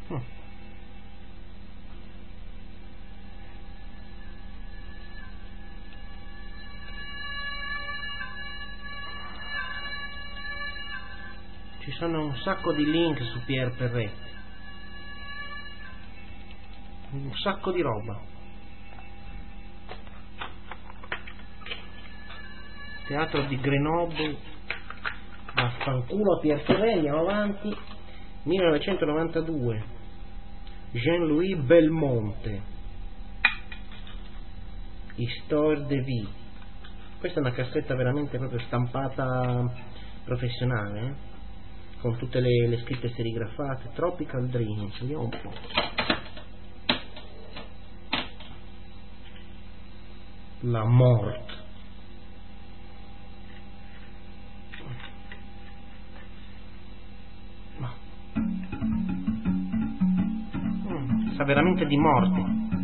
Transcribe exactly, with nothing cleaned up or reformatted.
Mm. Ci sono un sacco di link su Pierre Perret, un sacco di roba. Teatro di Grenoble, vaffanculo a Pierre Perret, andiamo avanti. millenovecentonovantadue, Jean-Louis Belmonte, Histoire de vie. Questa è una cassetta veramente proprio stampata professionale, eh? Con tutte le, le scritte serigrafate. Tropical Dreams, vediamo un po'. La Mort. No. Mm, sa veramente di morte.